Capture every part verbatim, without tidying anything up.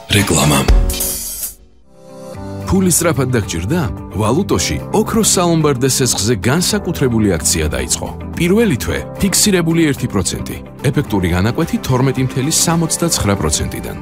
რეკლამა. ფული სწრაფად დაგჭირდა? ვალუტოში ოქროს სალომბარდე სესხზე განსაკუთრებული აქცია დაიწყო. პირველი თვე ფიქსირებული ერთი პროცენტი, ეფექტური განაკვეთი თორმეტი მცდელო სამოცდაცხრა პროცენტიდან.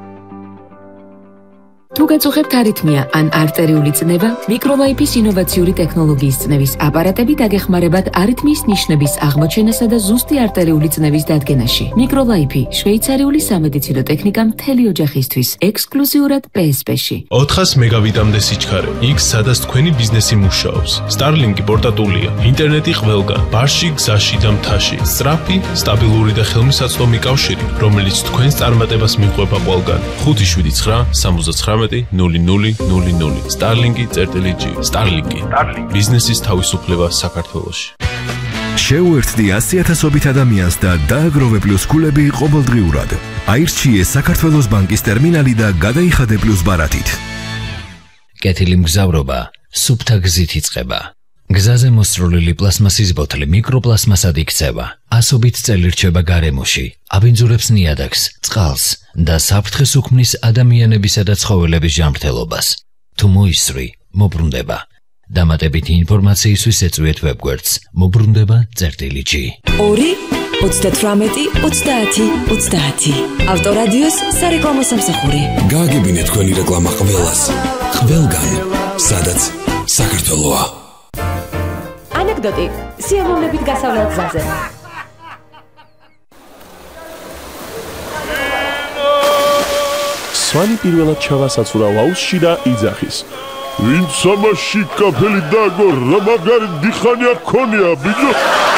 თუ გაწუხებთ არითმია ან არტერიული წნევა, მიკროლაიფის ინოვაციური ტექნოლოგიის წნევის აპარატები დაგეხმარებათ არითმიის ნიშნების აღმოჩენასა და ზუსტი არტერიული წნევის დადგენაში. მიკროლაიფი შვეიცარიული სამედიცინო ტექნიკა მთელი ოჯახისთვის, ექსკლუზიურად პი ეს პი-ში. ოთხას მეგავიტამდე სიჩქარე, იქ სადაც თქვენი ბიზნესი მუშაობს. Starlink-ი პორტატულია, ინტერნეტი ყველგან, ბარში, გზაში და მთაში. სწრაფი, სტაბილური და ხელმისაწვდომი კავშირი, რომელიც თქვენს წარმატებას მიყვება ყველგან. ხუთი შვიდი ცხრა სამოცდაცხრა ნული ნული ნული ნული Starlink-ი წერტილი G Starlink-ი ბიზნესის თავისუფლება საქართველოში. შეუერთდი ასი ათასობით ადამიანს და დააგროვე პლუს ქულები ყოველდღიურად. აირჩიე საქართველოს ბანკის ტერმინალი და გადაიხადე პლუს ბარათით. კეთილი მგზავრობა სუფთა გზით იწყება. გზაზე მოსწროლილი პლასმასის ბოთლი მიკროპლასმასად იქცევა. ასობით წელი რჩება გარემოში, აბინძურებს ნიადაგს, წყალს და საფრთხეს უქმნის ადამიანებისა და ცხოველების ჯანმრთელობას. თუ მოისწრი, მობრუნდება. დამატებითი ინფორმაციისთვის ეწვიეთ ვებგვერდს მობრუნდება წერტილი G. ორი ოცდათვრამეტი ოცდაათი ოცდაათი ავტორადიოს სარეკლამო სამსახური. გააგებინეთ თქვენი რეკლამა ყველას, ყველგან, სადაც საქართველოა. ანეკდოტი სიამოვნებით გასავლელ გზაზე. სვანი პირველად ჩავა საცურაო აუზში და იძახის. ვინც ამაში კაფელი დააგო, რა მაგარი დიხანი აქ ქონია, ბიჭო.